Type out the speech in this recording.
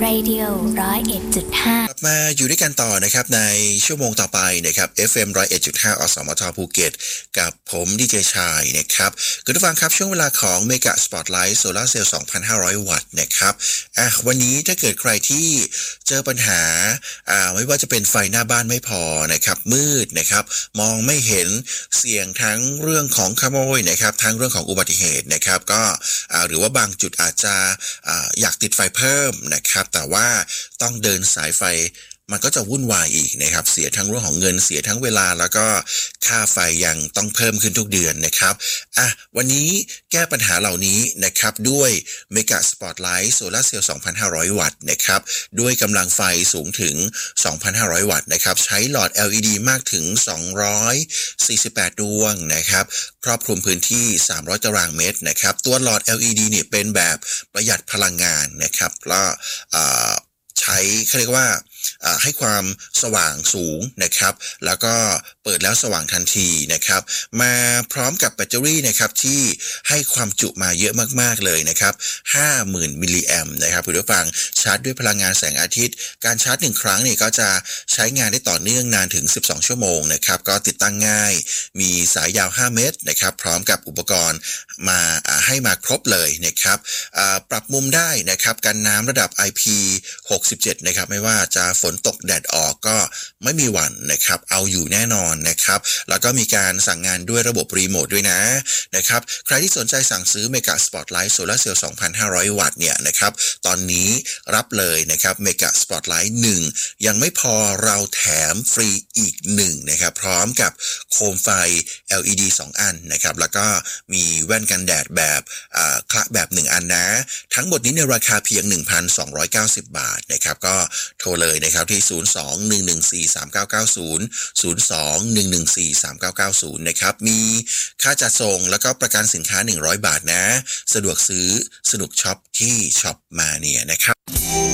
Radio 101.5 กลับมาอยู่ด้วยกันต่อนะครับในชั่วโมงต่อไปนะครับ FM 101.5 อสมทภูเก็ตกับผมดีเจชายนะครับคุณผู้ฟังครับช่วงเวลาของเมกะสปอตไลท์โซลาร์เซลล์ 2,500 วัตต์นะครับวันนี้ถ้าเกิดใครที่เจอปัญหาไม่ว่าจะเป็นไฟหน้าบ้านไม่พอนะครับมืดนะครับมองไม่เห็นเสี่ยงทั้งเรื่องของขโมยนะครับทั้งเรื่องของอุบัติเหตุนะครับก็หรือว่าบางจุดอาจจะอยากติดไฟเพิ่มนะครับแต่ว่าต้องเดินสายไฟมันก็จะวุ่นวายอีกนะครับเสียทั้งเรื่องของเงินเสียทั้งเวลาแล้วก็ค่าไฟยังต้องเพิ่มขึ้นทุกเดือนนะครับวันนี้แก้ปัญหาเหล่านี้นะครับด้วยเมกะสปอตไลท์โซลาร์เซลล์ 2,500 วัตต์นะครับด้วยกำลังไฟสูงถึง 2,500 วัตต์นะครับใช้หลอด LED มากถึง248ดวงนะครับครอบคลุมพื้นที่300ตารางเมตรนะครับตัวหลอด LED นี่เป็นแบบประหยัดพลังงานนะครับแล้วใช้เขาเรียกว่าให้ความสว่างสูงนะครับแล้วก็เปิดแล้วสว่างทันทีนะครับมาพร้อมกับแบตเตอรี่นะครับที่ให้ความจุมาเยอะมากๆเลยนะครับ 50,000 มิลลิแอมป์นะครับคุณผู้ฟังชาร์จด้วยพลังงานแสงอาทิตย์การชาร์จ1ครั้งนี่ก็จะใช้งานได้ต่อเนื่องนานถึง12ชั่วโมงนะครับก็ติดตั้งง่ายมีสายยาว5เมตรนะครับพร้อมกับอุปกรณ์มาให้มาครบเลยนะครับปรับมุมได้นะครับกันน้ำระดับ IP67 นะครับไม่ว่าจะฝนตกแดดออกก็ไม่มีหวั่นนะครับเอาอยู่แน่นอนนะครับแล้วก็มีการสั่งงานด้วยระบบรีโมทด้วยนะครับใครที่สนใจสั่งซื้อเมกะสปอตไลท์โซลาร์เซลล์ 2,500 วัตต์เนี่ยนะครับตอนนี้รับเลยนะครับเมกะสปอตไลท์1ยังไม่พอเราแถมฟรีอีก1นะครับพร้อมกับโคมไฟ LED 2 อันนะครับแล้วก็มีแว่นกันแดดแบบคละแบบ1อันนะทั้งหมดนี้ในราคาเพียง 1,290 บาทนะครับก็โทรเลยนะครับที่02-114-3990 02-114-3990นะครับมีค่าจัดส่งแล้วก็ประกันสินค้า100บาทนะสะดวกซื้อสนุกช็อปที่ช็อปมาเนี่ยนะครับ